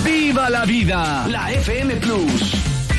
¡Viva la vida! La FM Plus.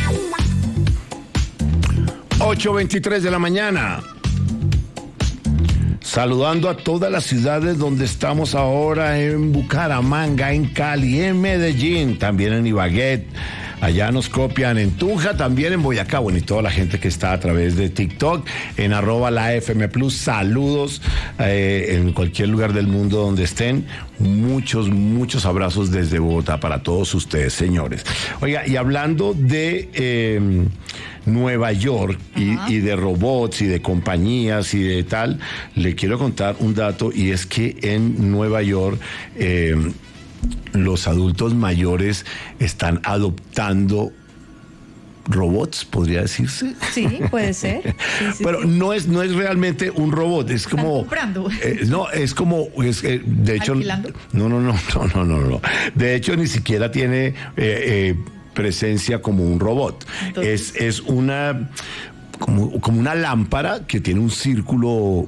8:23 de la mañana. Saludando a todas las ciudades donde estamos ahora, en Bucaramanga, en Cali, en Medellín, también en Ibagué. Allá nos copian en Tunja, también en Boyacá, bueno, y toda la gente que está a través de TikTok, en @LaFM Plus. Saludos en cualquier lugar del mundo donde estén. Muchos abrazos desde Bogotá para todos ustedes, señores. Oiga, y hablando de Nueva York y de robots y de compañías y de tal, le quiero contar un dato, y es que en Nueva York los adultos mayores están adoptando robots, podría decirse. Sí, puede ser. Sí, pero sí. No es realmente un robot, es como comprando. No, es como de hecho ¿Alquilando? No. De hecho ni siquiera tiene presencia como un robot. Entonces, Es una como una lámpara que tiene un círculo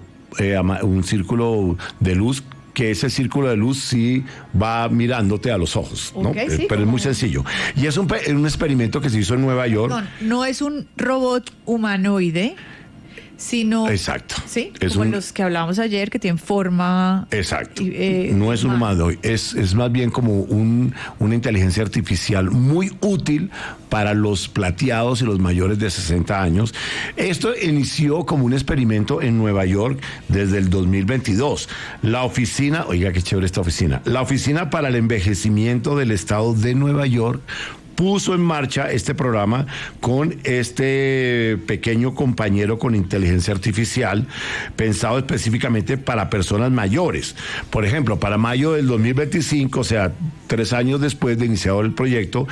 de luz, que ese círculo de luz sí va mirándote a los ojos, ¿no? Okay, sí, pero es muy sencillo. Y es un experimento que se hizo en Nueva York. No es un robot humanoide, sino... Exacto. Sí, es como los que hablábamos ayer, que tienen forma... Exacto. No es un humanoide, es más bien como una inteligencia artificial muy útil para los plateados y los mayores de 60 años. Esto inició como un experimento en Nueva York desde el 2022. La oficina, oiga qué chévere esta oficina, la Oficina para el Envejecimiento del Estado de Nueva York puso en marcha este programa con este pequeño compañero con inteligencia artificial pensado específicamente para personas mayores. Por ejemplo, para mayo del 2025, o sea, 3 años después de iniciado el proyecto,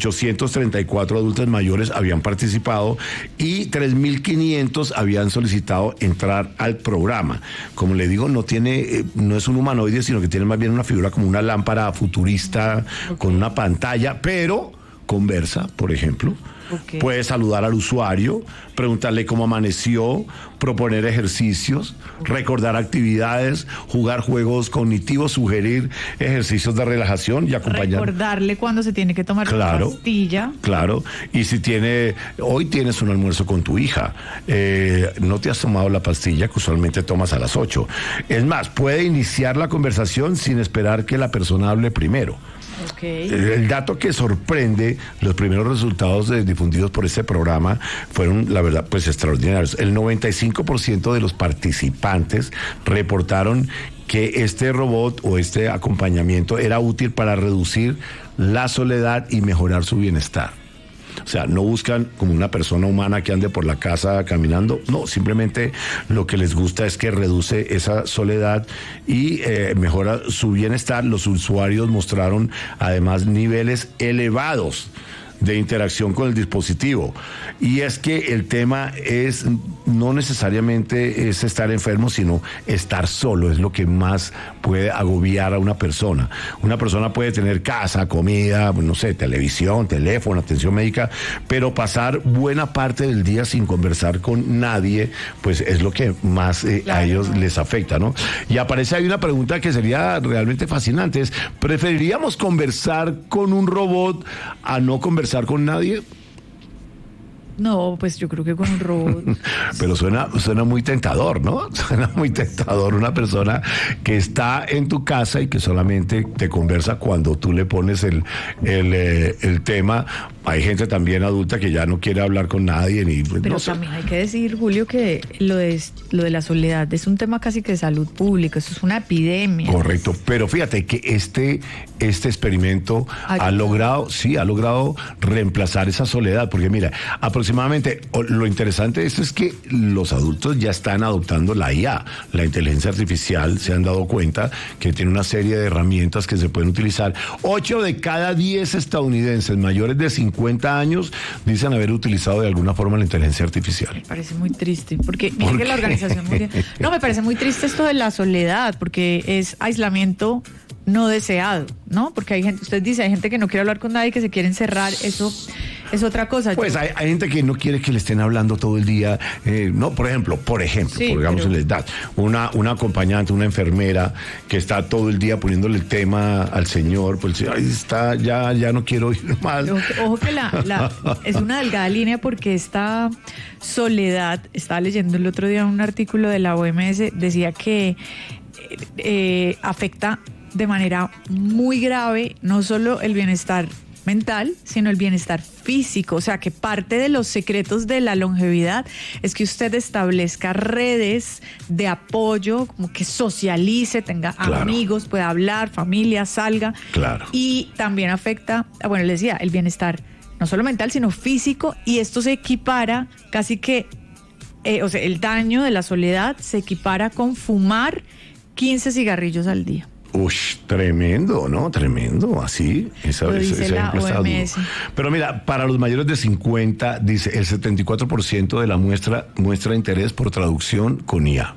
834 adultos mayores habían participado y 3.500 habían solicitado entrar al programa. Como le digo, no es un humanoide, sino que tiene más bien una figura como una lámpara futurista con una pantalla, pero conversa, por ejemplo. Okay. Puede saludar al usuario, preguntarle cómo amaneció, proponer ejercicios, recordar actividades, jugar juegos cognitivos, sugerir ejercicios de relajación y acompañar. Recordarle cuando se tiene que tomar la pastilla. Claro. Y si hoy tienes un almuerzo con tu hija, no te has tomado la pastilla que usualmente tomas a las 8. Es más, puede iniciar la conversación sin esperar que la persona hable primero. Okay. El dato que sorprende, los primeros resultados difundidos por este programa fueron, la verdad, pues extraordinarios. El 95% de los participantes reportaron que este robot o este acompañamiento era útil para reducir la soledad y mejorar su bienestar. O sea, no buscan como una persona humana que ande por la casa caminando, no, simplemente lo que les gusta es que reduce esa soledad y mejora su bienestar. Los usuarios mostraron además niveles elevados de interacción con el dispositivo. Y es que el tema es no necesariamente es estar enfermo, sino estar solo, es lo que más puede agobiar a una persona. Una persona puede tener casa, comida, no sé, televisión, teléfono, atención médica, pero pasar buena parte del día sin conversar con nadie, pues es lo que más a ellos les afecta, ¿no? Y aparece ahí una pregunta que sería realmente fascinante, es, ¿preferiríamos conversar con un robot a no conversar con nadie? No, pues yo creo que con un robot. Pero suena muy tentador, ¿no? Suena muy tentador una persona que está en tu casa y que solamente te conversa cuando tú le pones el tema. Hay gente también adulta que ya no quiere hablar con nadie. Pero no sé. También hay que decir, Julio, que lo de la soledad es un tema casi que de salud pública, eso es una epidemia. Correcto, pero fíjate que este experimento ha logrado reemplazar esa soledad, porque mira, aproximadamente, lo interesante de esto es que los adultos ya están adoptando la IA, la inteligencia artificial, se han dado cuenta que tiene una serie de herramientas que se pueden utilizar. 8 de cada 10 estadounidenses mayores de 50 años dicen haber utilizado de alguna forma la inteligencia artificial. Me parece muy triste, porque mira que la Organización Mundial... No, me parece muy triste esto de la soledad, porque es aislamiento no deseado, ¿no? Porque hay gente, usted dice, hay gente que no quiere hablar con nadie, que se quiere encerrar, eso es otra cosa. Pues hay gente que no quiere que le estén hablando todo el día. No, por ejemplo, Sí, digamos pero... en la edad, una acompañante, una enfermera que está todo el día poniéndole el tema al señor, pues ahí está, ya no quiero oír más. Ojo que es una delgada línea, porque esta soledad, estaba leyendo el otro día un artículo de la OMS, decía que afecta de manera muy grave no solo el bienestar mental, sino el bienestar físico. O sea, que parte de los secretos de la longevidad es que usted establezca redes de apoyo, como que socialice, tenga amigos, pueda hablar, familia, salga. Claro. Y también afecta, bueno, les decía, el bienestar no solo mental, sino físico, y esto se equipara casi que, o sea, el daño de la soledad se equipara con fumar 15 cigarrillos al día. Uy, tremendo, ¿no? Tremendo, así. Lo dice la OMS. Pero mira, para los mayores de 50, dice, el 74% de la muestra interés por traducción con IA.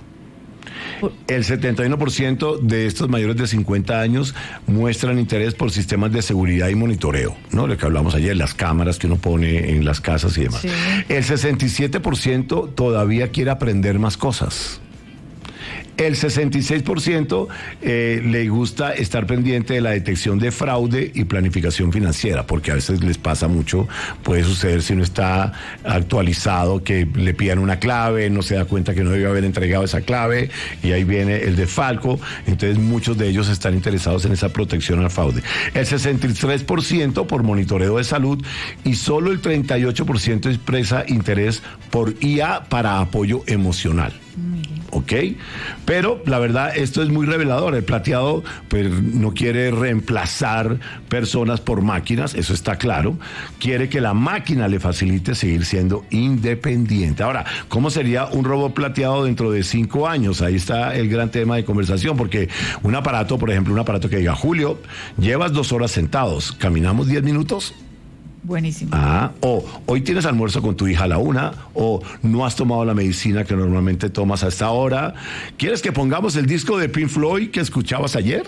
El 71% de estos mayores de 50 años muestran interés por sistemas de seguridad y monitoreo, ¿no? Lo que hablamos ayer, las cámaras que uno pone en las casas y demás. Sí. El 67% todavía quiere aprender más cosas. El 66% le gusta estar pendiente de la detección de fraude y planificación financiera, porque a veces les pasa mucho, puede suceder si no está actualizado, que le pidan una clave, no se da cuenta que no debió haber entregado esa clave, y ahí viene el desfalco. Entonces muchos de ellos están interesados en esa protección al fraude. El 63% por monitoreo de salud, y solo el 38% expresa interés por IA para apoyo emocional. ¿Ok? Pero la verdad, esto es muy revelador. El plateado pues no quiere reemplazar personas por máquinas, eso está claro. Quiere que la máquina le facilite seguir siendo independiente. Ahora, ¿cómo sería un robot plateado dentro de 5 años? Ahí está el gran tema de conversación, porque un aparato, por ejemplo, un aparato que diga, Julio, llevas 2 horas sentados, ¿caminamos 10 minutos? Buenísimo. O hoy tienes almuerzo con tu hija a la 1, o no has tomado la medicina que normalmente tomas a esta hora. ¿Quieres que pongamos el disco de Pink Floyd que escuchabas ayer?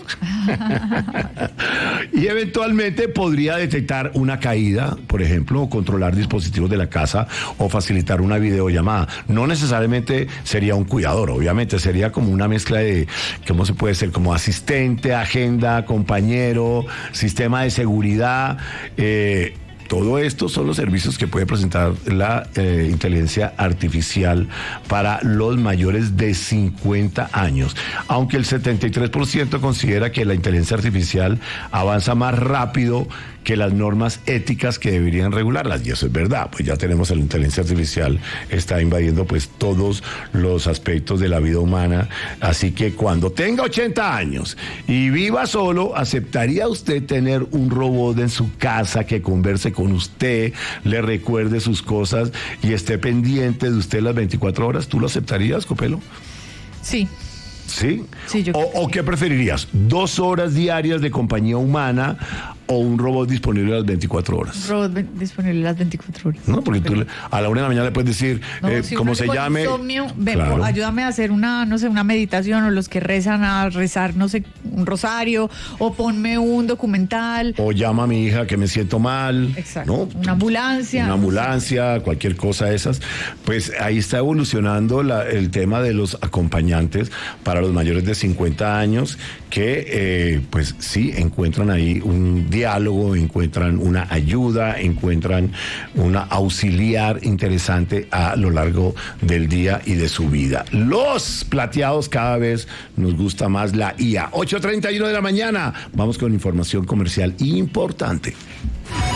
Y eventualmente podría detectar una caída, por ejemplo, o controlar dispositivos de la casa, o facilitar una videollamada. No necesariamente sería un cuidador, obviamente sería como una mezcla de, ¿cómo se puede ser? Como asistente, agenda, compañero, sistema de seguridad. Todo esto son los servicios que puede presentar la inteligencia artificial para los mayores de 50 años. Aunque el 73% considera que la inteligencia artificial avanza más rápido que las normas éticas que deberían regularlas. Y eso es verdad, pues ya tenemos la inteligencia artificial, está invadiendo pues todos los aspectos de la vida humana. Así que cuando tenga 80 años y viva solo, ¿aceptaría usted tener un robot en su casa que converse con usted, le recuerde sus cosas y esté pendiente de usted las 24 horas? ¿Tú lo aceptarías, Copelo? Sí. ¿Sí? Sí, yo creo que ¿O sí. qué preferirías? ¿2 horas diarias de compañía humana o un robot disponible las 24 horas? Robot disponible las 24 horas. No, porque tú a la 1 de la mañana le puedes decir, No, si como uno se con llame. insomnio, ven, Claro. ayúdame a hacer una, no sé, una meditación, o los que rezan a rezar, no sé, un rosario, o ponme un documental. O llama a mi hija que me siento mal. Exacto. ¿No? Una ambulancia. Una ambulancia, cualquier cosa de esas. Pues ahí está evolucionando el tema de los acompañantes para los mayores de 50 años que pues sí encuentran ahí un diálogo, encuentran una ayuda, encuentran una auxiliar interesante a lo largo del día y de su vida. Los plateados, cada vez nos gusta más la IA. 8:31 de la mañana. Vamos con información comercial importante.